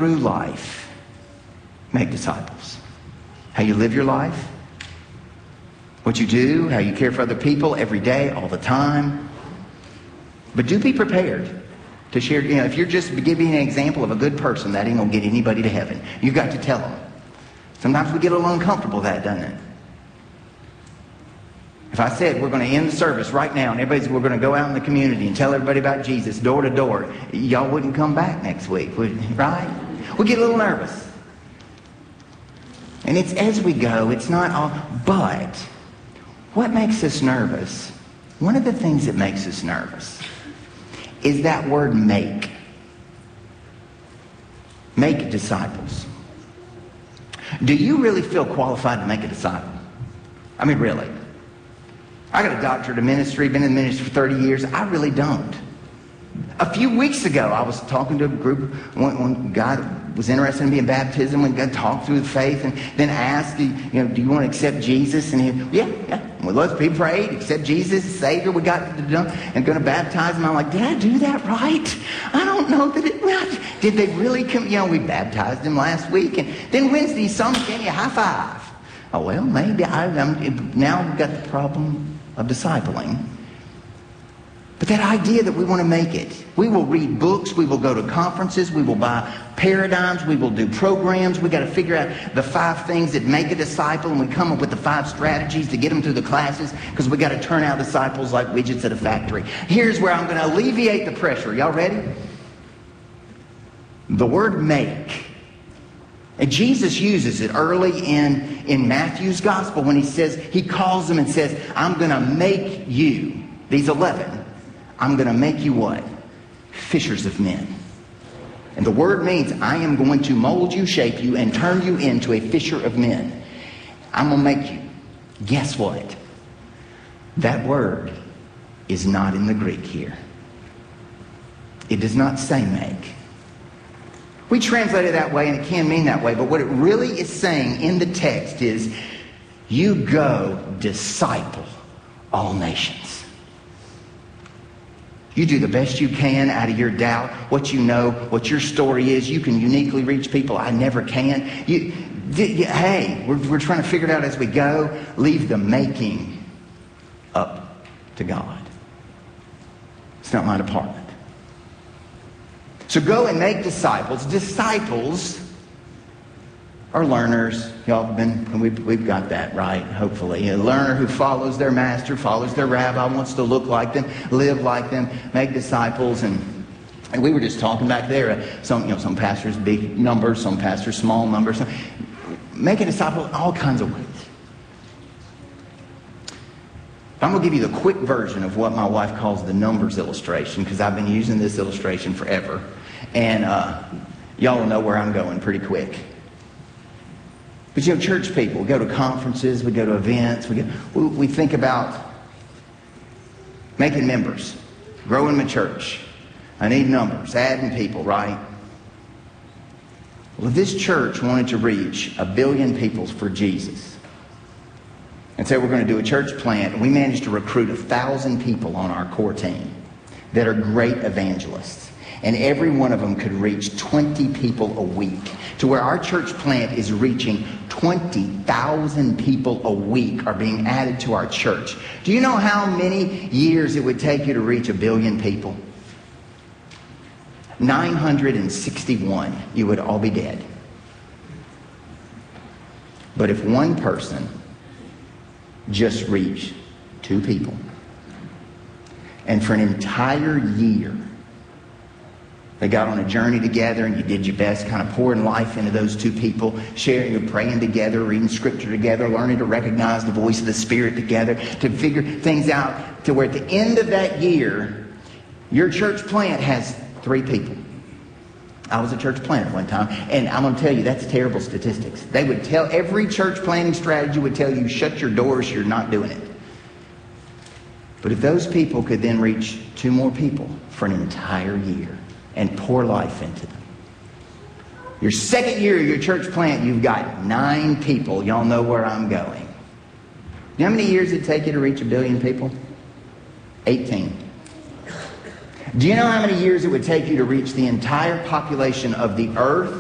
through life, make disciples. How you live your life, what you do, how you care for other people every day, all the time. But do be prepared to share. If you're just giving an example of a good person, that ain't going to get anybody to heaven. You've got to tell them. Sometimes we get a little uncomfortable with that, doesn't it? If I said we're going to end the service right now and we're going to go out in the community and tell everybody about Jesus door to door, y'all wouldn't come back next week, right? We get a little nervous. And it's as we go, it's not all. But what makes us nervous, one of the things that makes us nervous is that word make. Make disciples. Do you really feel qualified to make a disciple? I mean, really. I got a doctorate of ministry, been in the ministry for 30 years. I really don't. A few weeks ago, I was talking to a group, one guy that was interested in being baptism, and got talked through the faith, and then asked, do you want to accept Jesus? And he, yeah. Well, lots of people prayed, accept Jesus, Savior. We got to done, and going to baptize him. I'm like, did I do that right? I don't know that it. Did they really come? We baptized him last week, and then Wednesday, someone gave me a high five. Oh well, maybe now we've got the problem of discipling. But that idea that we want to make it. We will read books. We will go to conferences. We will buy paradigms. We will do programs. We got to figure out the 5 things that make a disciple, and we come up with the 5 strategies to get them through the classes, because we got to turn out disciples like widgets at a factory. Here's where I'm going to alleviate the pressure. Y'all ready? The word make. And Jesus uses it early in Matthew's gospel when he calls them and says, I'm going to make you, these 11, I'm going to make you what? Fishers of men. And the word means I am going to mold you, shape you, and turn you into a fisher of men. I'm going to make you. Guess what? That word is not in the Greek here. It does not say make. We translate it that way, and it can mean that way, but what it really is saying in the text is, you go disciple all nations. You do the best you can out of your doubt, what you know, what your story is. You can uniquely reach people I never can. Hey, we're trying to figure it out as we go. Leave the making up to God. It's not my department. So go and make disciples. Disciples are learners. Y'all have been, we've got that right, hopefully. A learner who follows their master, follows their rabbi, wants to look like them, live like them, make disciples. And we were just talking back there, some pastors big numbers, some pastors small numbers. Make a disciple in all kinds of ways. I'm going to give you the quick version of what my wife calls the numbers illustration, because I've been using this illustration forever. And y'all will know where I'm going pretty quick. But church people, we go to conferences, we go to events, we think about making members, growing my church. I need numbers, adding people, right? Well, if this church wanted to reach 1 billion people for Jesus, and say we're going to do a church plant, and we managed to recruit 1,000 people on our core team that are great evangelists, and every one of them could reach 20 people a week, to where our church plant is reaching 20,000 people a week are being added to our church. Do you know how many years it would take you to reach 1 billion people? 961. You would all be dead. But if one person just reached 2 people, and for an entire year they got on a journey together, and you did your best, kind of pouring life into those 2 people, sharing and praying together, reading scripture together, learning to recognize the voice of the Spirit together, to figure things out, to where at the end of that year, your church plant has 3 people. I was a church planter one time, and I'm going to tell you, that's terrible statistics. They would tell, every church planting strategy would tell you, shut your doors, you're not doing it. But if those people could then reach 2 more people for an entire year and pour life into them. Your second year of your church plant, you've got 9 people. Y'all know where I'm going. You know how many years it'd take you to reach 1 billion people? 18. Do you know how many years it would take you to reach the entire population of the earth